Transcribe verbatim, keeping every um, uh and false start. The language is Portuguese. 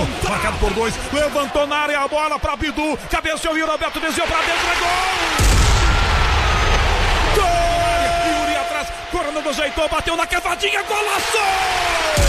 Júnior, marcado por dois, levantou na área a bola para Bidu, cabeceou e o Roberto desceu para dentro, é gol! Gol! Yuri atrás, Coronel ajeitou, bateu na cavadinha, golaço!